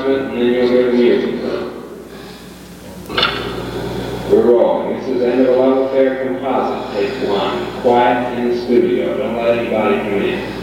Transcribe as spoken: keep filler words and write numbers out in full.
announcement, and then you'll hear the music. We're rolling. This is End of a Love Affair Composite, take one. Quiet in the studio. Don't let anybody come in.